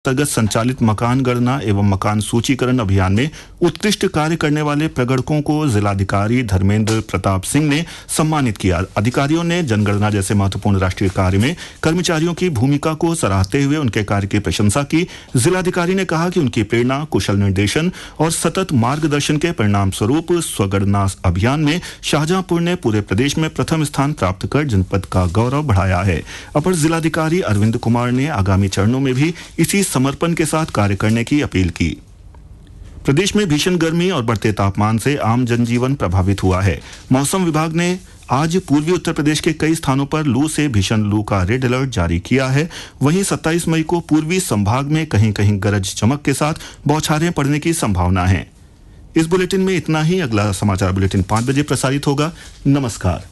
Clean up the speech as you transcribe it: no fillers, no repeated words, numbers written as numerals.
अंतर्गत संचालित मकान गणना एवं मकान सूचीकरण अभियान में उत्कृष्ट कार्य करने वाले प्रगणकों को जिलाधिकारी धर्मेंद्र प्रताप सिंह ने सम्मानित किया। अधिकारियों ने जनगणना जैसे महत्वपूर्ण राष्ट्रीय कार्य में कर्मचारियों की भूमिका को सराहते हुए उनके कार्य की प्रशंसा की। जिलाधिकारी ने कहा कि उनकी प्रेरणा, कुशल निर्देशन और सतत मार्गदर्शन के परिणाम स्वरूप स्वगणना अभियान में शाहजहांपुर ने पूरे प्रदेश में प्रथम स्थान प्राप्त कर जनपद का गौरव बढ़ाया है। अपर जिलाधिकारी अरविंद कुमार ने आगामी चरणों में भी इसी समर्पण के साथ कार्य करने की अपील की। प्रदेश में भीषण गर्मी और बढ़ते तापमान से आम जनजीवन प्रभावित हुआ है। मौसम विभाग ने आज पूर्वी उत्तर प्रदेश के कई स्थानों पर लू से भीषण लू का रेड अलर्ट जारी किया है। वहीं 27 मई को पूर्वी संभाग में कहीं-कहीं गरज चमक के साथ बौछारें पड़ने की संभावना है। इस बुलेटिन में इतना ही। अगला समाचार बुलेटिन 5 बजे प्रसारित होगा। नमस्कार।